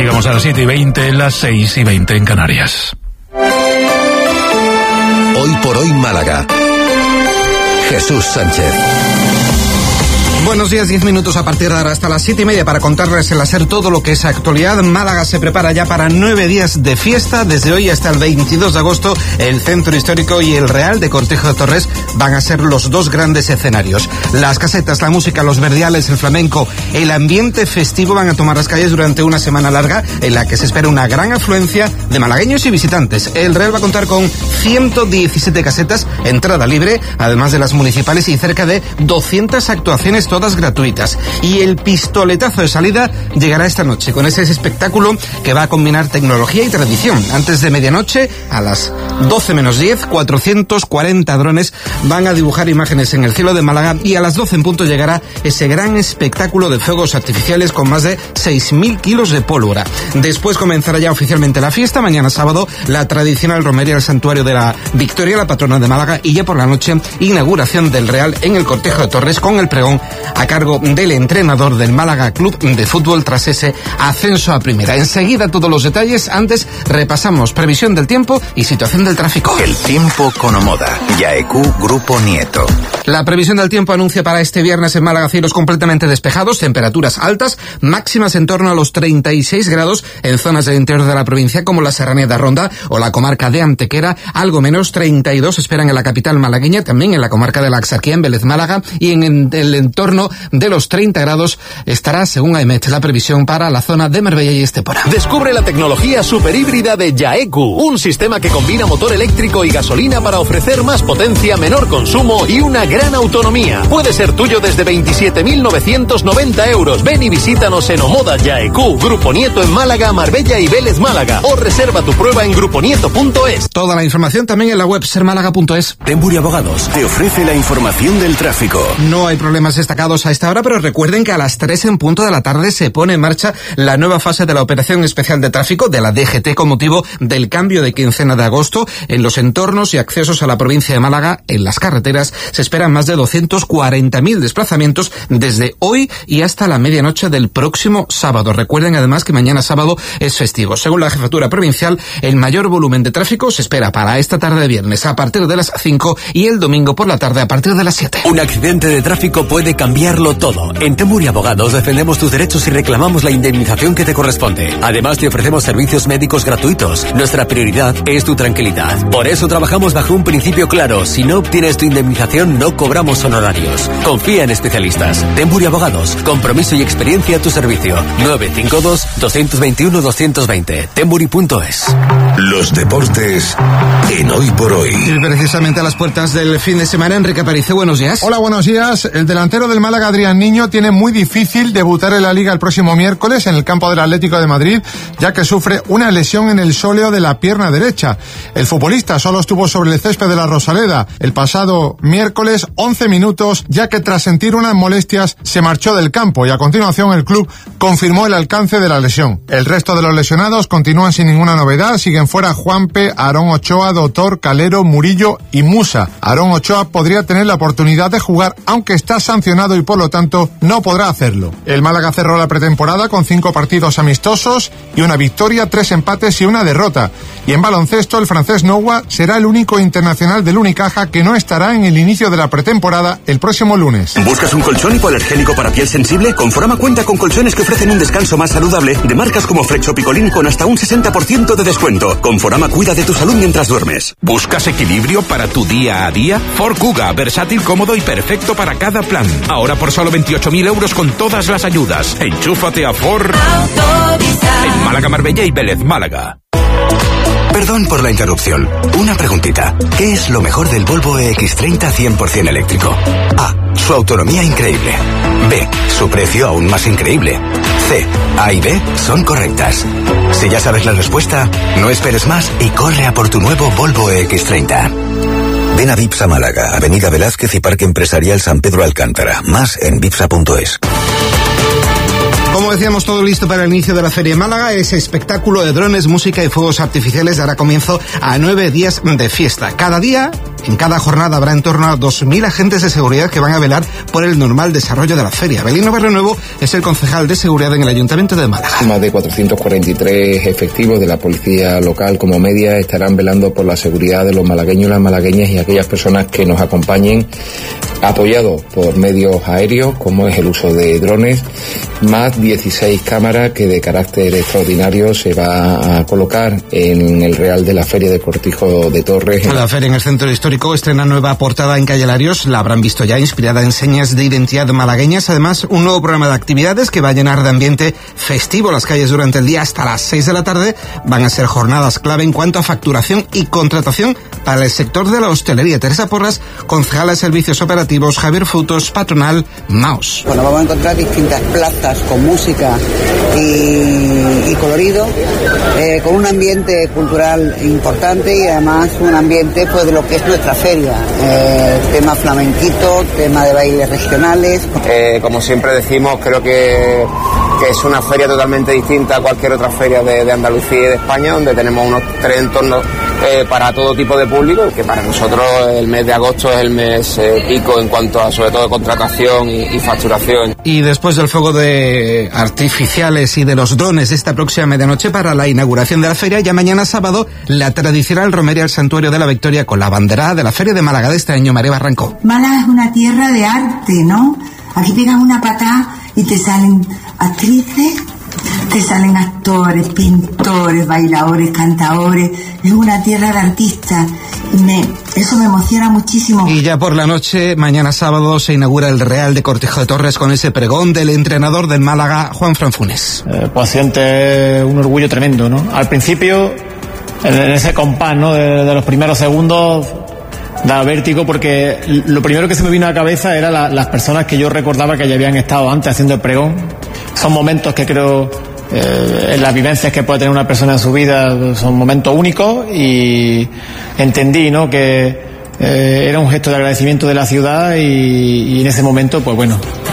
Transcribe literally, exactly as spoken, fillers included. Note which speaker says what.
Speaker 1: Llegamos a las siete y veinte, las seis y veinte en Canarias.
Speaker 2: Hoy por hoy Málaga. Jesús Sánchez.
Speaker 3: Buenos días, diez minutos a partir de ahora hasta las siete y media para contarles el hacer todo lo que es actualidad. Málaga se prepara ya para nueve días de fiesta. Desde hoy hasta el veintidós de agosto, el Centro Histórico y el Real de Cortejo de Torres van a ser los dos grandes escenarios. Las casetas, la música, los verdiales, el flamenco, el ambiente festivo van a tomar las calles durante una semana larga en la que se espera una gran afluencia de malagueños y visitantes. El Real va a contar con ciento diecisiete casetas, entrada libre, además de las municipales, y cerca de doscientas actuaciones, todas gratuitas. Y el pistoletazo de salida llegará esta noche con ese espectáculo que va a combinar tecnología y tradición. Antes de medianoche, a las doce menos diez, cuatrocientos cuarenta drones van a dibujar imágenes en el cielo de Málaga, y a las doce en punto llegará ese gran espectáculo de fuegos artificiales con más de seis mil kilos de pólvora. Después comenzará ya oficialmente la fiesta. Mañana sábado, la tradicional romería al Santuario de la Victoria, la patrona de Málaga, y ya por la noche, inauguración del Real en el Cortejo de Torres con el pregón a cargo del entrenador del Málaga Club de Fútbol tras ese ascenso a primera. Enseguida todos los detalles. Antes repasamos previsión del tiempo y situación del tráfico.
Speaker 2: El tiempo con Omoda. Yaeku Grupo Nieto.
Speaker 3: La previsión del tiempo anuncia para este viernes en Málaga cielos completamente despejados, temperaturas altas, máximas en torno a los treinta y seis grados en zonas del interior de la provincia como la Serranía de Ronda o la comarca de Antequera, algo menos treinta y dos esperan en la capital malagueña, también en la comarca de la Axarquía, en Vélez Málaga, y en el entorno de los treinta grados estará, según AEMET, la previsión para la zona de Marbella y Estepona.
Speaker 4: Descubre la tecnología superhíbrida de Yaeku, un sistema que combina motor eléctrico y gasolina para ofrecer más potencia, menor consumo y una gran autonomía. Puede ser tuyo desde veintisiete mil novecientos noventa euros. Ven y visítanos en Omoda Yaeku, Grupo Nieto en Málaga, Marbella y Vélez Málaga, o reserva tu prueba en gruponieto punto es.
Speaker 3: Toda la información también en la web ser málaga punto es.
Speaker 2: Temburi Abogados te ofrece la información del tráfico.
Speaker 3: No hay problemas destacados a esta hora, pero recuerden que a las tres en punto de la tarde se pone en marcha la nueva fase de la Operación Especial de Tráfico de la D G T con motivo del cambio de quincena de agosto. En los entornos y accesos a la provincia de Málaga, en las carreteras, se esperan más de doscientos cuarenta mil desplazamientos desde hoy y hasta la medianoche del próximo sábado. Recuerden además que mañana sábado es festivo. Según la Jefatura Provincial, el mayor volumen de tráfico se espera para esta tarde de viernes a partir de las cinco y el domingo por la tarde a partir de las siete.
Speaker 4: Un accidente de tráfico puede cambiarlo todo. En Temburi Abogados defendemos tus derechos y reclamamos la indemnización que te corresponde. Además, te ofrecemos servicios médicos gratuitos. Nuestra prioridad es tu tranquilidad. Por eso trabajamos bajo un principio claro. Si no obtienes tu indemnización, no cobramos honorarios. Confía en especialistas. Temburi Abogados. Compromiso y experiencia a tu servicio. nueve cinco dos, dos dos uno, dos dos veinte. Temburi punto es.
Speaker 2: Los deportes en Hoy por Hoy.
Speaker 3: Y precisamente a las puertas del fin de semana, Enrique Aparicio, buenos días.
Speaker 5: Hola, buenos días. El delantero del Málaga, Adrián Niño, tiene muy difícil debutar en la Liga el próximo miércoles en el campo del Atlético de Madrid, ya que sufre una lesión en el sóleo de la pierna derecha. El futbolista solo estuvo sobre el césped de la Rosaleda el pasado miércoles once minutos, ya que tras sentir unas molestias se marchó del campo, y a continuación el club confirmó el alcance de la lesión. El resto de los lesionados continúan sin ninguna novedad. Siguen fuera Juanpe, Aarón Ochoa, Doctor, Calero, Murillo y Musa. Aarón Ochoa podría tener la oportunidad de jugar, aunque está sancionado y por lo tanto no podrá hacerlo. El Málaga cerró la pretemporada con cinco partidos amistosos y una victoria, tres empates y una derrota. Y en baloncesto, el francés Noua será el único internacional del Unicaja que no estará en el inicio de la pretemporada el próximo lunes.
Speaker 6: ¿Buscas un colchón hipoalergénico para piel sensible? Conforama cuenta con colchones que ofrecen un descanso más saludable de marcas como Flex Picolín con hasta un sesenta por ciento de descuento. Conforama cuida de tu salud mientras duermes.
Speaker 7: ¿Buscas equilibrio para tu día a día? Ford Kuga, versátil, cómodo y perfecto para cada plan. Ahora por solo veintiocho mil euros con todas las ayudas. Enchúfate a Ford en Málaga, Marbella y Vélez Málaga.
Speaker 2: Perdón por la interrupción. Una preguntita. ¿Qué es lo mejor del Volvo E X treinta cien por ciento eléctrico? A. Su autonomía increíble. B. Su precio aún más increíble. C. A y B son correctas. Si ya sabes la respuesta, no esperes más y corre a por tu nuevo Volvo E X treinta. Ven a Vipsa Málaga, Avenida Velázquez y Parque Empresarial San Pedro Alcántara. Más en vipsa punto es.
Speaker 3: Como decíamos, todo listo para el inicio de la Feria de Málaga. Ese espectáculo de drones, música y fuegos artificiales dará comienzo a nueve días de fiesta. Cada día, en cada jornada, habrá en torno a dos mil agentes de seguridad que van a velar por el normal desarrollo de la feria. Belino Barrionuevo es el concejal de seguridad en el Ayuntamiento de Málaga.
Speaker 8: Más de cuatrocientos cuarenta y tres efectivos de la policía local como media estarán velando por la seguridad de los malagueños, las malagueñas y aquellas personas que nos acompañen, apoyados por medios aéreos como es el uso de drones, más dieciséis cámaras que de carácter extraordinario se va a colocar en el Real de la Feria de Cortijo de Torres.
Speaker 3: La feria en el Centro Histórico estrena nueva portada en Calle Larios, la habrán visto ya, inspirada en señas de identidad malagueñas. Además, un nuevo programa de actividades que va a llenar de ambiente festivo las calles durante el día hasta las seis de la tarde. Van a ser jornadas clave en cuanto a facturación y contratación para el sector de la hostelería. Teresa Porras, concejala de Servicios Operativos, Javier Frutos, patronal, Maus.
Speaker 9: Bueno, vamos a encontrar distintas plazas con música y, y colorido, eh, con un ambiente cultural importante y además un ambiente pues de lo que es nuestra feria, eh, tema flamenquito, tema de bailes regionales.
Speaker 10: Eh, como siempre decimos, creo que, que es una feria totalmente distinta a cualquier otra feria de, de Andalucía y de España, donde tenemos unos tres entornos eh, para todo tipo de público, que para nosotros el mes de agosto es el mes eh, pico en cuanto a sobre todo contratación y, y facturación.
Speaker 3: Y después del fuego de artificiales y de los drones esta próxima medianoche para la inauguración de la feria, ya mañana sábado la tradicional romería al Santuario de la Victoria con la bandera de la Feria de Málaga de este año. María Barranco.
Speaker 11: Málaga es una tierra de arte, ¿no? Aquí pegas una patada y te salen actrices, te salen actores, pintores, bailadores, cantadores. Es una tierra de artistas y me, eso me emociona muchísimo.
Speaker 3: Y ya por la noche, mañana sábado, se inaugura el Real de Cortijo de Torres con ese pregón del entrenador del Málaga, Juan Franfunes.
Speaker 12: Eh, pues siente un orgullo tremendo, ¿no? Al principio, en ese compás, ¿no? de, de los primeros segundos, da vértigo porque lo primero que se me vino a la cabeza era la, las personas que yo recordaba que ya habían estado antes haciendo el pregón. Son momentos que creo, eh, en las vivencias que puede tener una persona en su vida, son momentos únicos y entendí, ¿no? que eh, era un gesto de agradecimiento de la ciudad y, y en ese momento, pues bueno,